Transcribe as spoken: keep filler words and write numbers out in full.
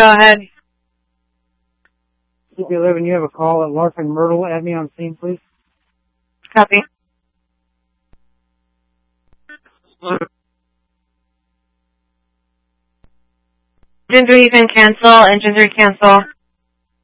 go ahead. C P eleven, you have a call at Larkin Myrtle. Add me on scene, please. Copy. Engine three, you can cancel. Engine three, cancel.